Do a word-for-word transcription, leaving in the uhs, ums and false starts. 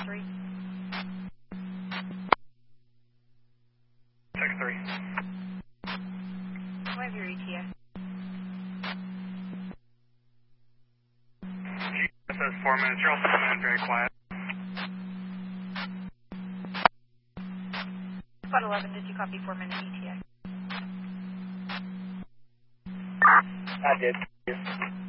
three. Check three. Do I have your E T S? It says four minutes. You're also coming in very quiet. Spot eleven, did you copy four minute E T S? I did.